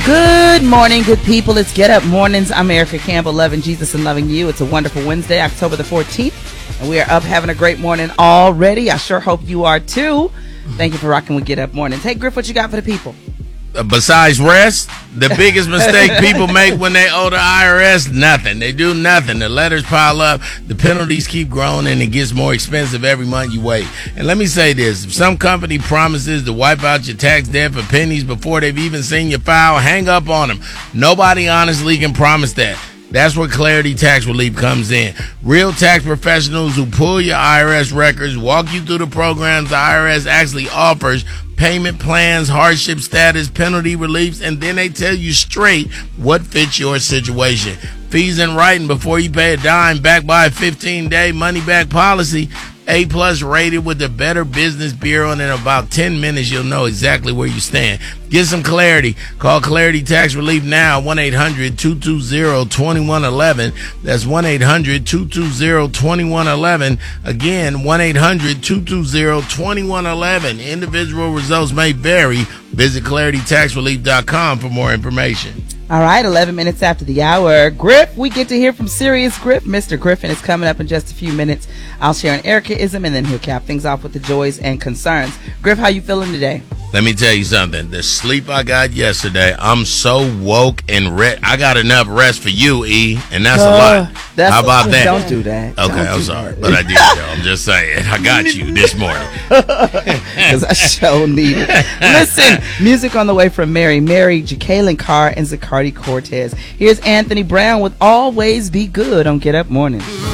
Good morning, good people. It's Get Up Mornings. I'm Erica Campbell, loving Jesus and loving you. It's a wonderful Wednesday, October the 14th, and we are up having a great morning already. I sure hope you are too. Thank you for rocking with Get Up Mornings. Hey, Griff, what you got for the people? Besides rest, the biggest mistake people make when they owe the IRS, nothing. They do nothing. The letters pile up, the penalties keep growing, and it gets more expensive every month you wait. And let me say this, if some company promises to wipe out your tax debt for pennies before they've even seen your file, hang up on them. Nobody honestly can promise that. That's where Clarity Tax Relief comes in. Real tax professionals who pull your IRS records, walk you through the programs the IRS actually offers, payment plans, hardship status, penalty reliefs, and then they tell you straight what fits your situation. Fees in writing before you pay a dime, backed by a 15-day money-back policy. A+ rated with the Better Business Bureau, and in about 10 minutes you'll know exactly where you stand. Get some clarity. Call Clarity Tax Relief now, 1-800-220-2111. That's 1-800-220-2111. Again, 1-800-220-2111. Individual results may vary. Visit claritytaxrelief.com for more information. All right, 11 minutes after the hour. Griff, we get to hear from Serious Griff. Mr. Griffin is coming up in just a few minutes. I'll share an Ericaism, and then he'll cap things off with the joys and concerns. Griff, how you feeling today? Let me tell you something. The sleep I got yesterday, I'm so woke and I got enough rest for you, E, and that's a lot. How about that? Don't do that. Okay, I'm sorry, but I did, though. I'm just saying. I got you this morning. Because I sure need it. Listen, music on the way from Mary Jacqueline Carr, and Zacardi Cortez. Here's Anthony Brown with Always Be Good on Get Up Mornings.